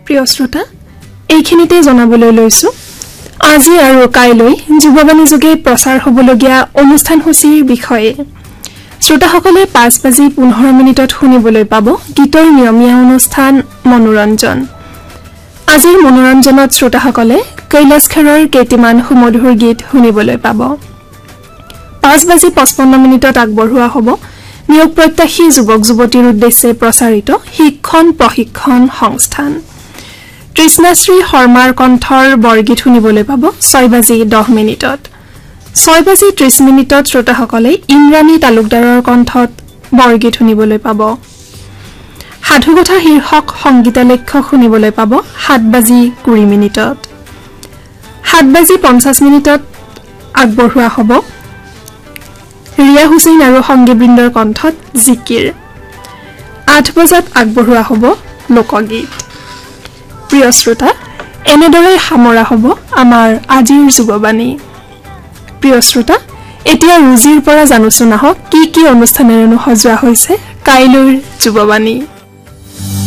প্ৰিয় শ্ৰোতা এইখিনিতে জনাবলৈ লৈছো আজি আৰু কাইলৈ যুৱবাণী যোগে প্ৰচাৰ হ'বলগীয়া অনুষ্ঠানসূচীৰ বিষয়ে শ্ৰোতাসকলে 5:15 শুনিবলৈ পাব গীতৰ নিয়মীয়া অনুষ্ঠান মনোৰঞ্জন আজিৰ মনোৰঞ্জনত শ্ৰোতাসকলে কৈলাশ খেৰৰ কেইটামান সুমধুৰ গীত শুনিবলৈ পাব 5:55 আগবঢ়োৱা হ'ব নিয়োগ প্ৰত্যাশী যুৱক যুৱতীৰ উদ্দেশ্যে প্ৰচাৰিত শিক্ষণ প্ৰশিক্ষণ সংস্থান তৃষ্ণাশ্ৰী শৰ্মাৰ কণ্ঠৰ বৰগীত শুনিবলৈ পাব 6:10 6:30 শ্ৰোতাসকলে ইমৰানী তালুকদাৰৰ কণ্ঠত বৰগীত শুনিবলৈ পাব সাধুকথা শীৰ্ষক সংগীতালেখ্য শুনিবলৈ পাব 7:20 7:50 আগবঢ়োৱা হ'ব ৰিয়া হুছেইন আৰু সংগীবৃন্দৰ কণ্ঠত জিকিৰ 8 বজাত আগবঢ়োৱা হ'ব লোকগীত প্ৰিয় শ্ৰোতা এনেদৰে সামৰা হ'ব আমাৰ আজিৰ যুৱবাণী প্ৰিয় শ্ৰোতা এতিয়া ৰুজিৰ পৰা জানোচোন আহক কি অনুষ্ঠানেৰেনো সজোৱা হৈছে কাইলৈৰ যুৱবাণী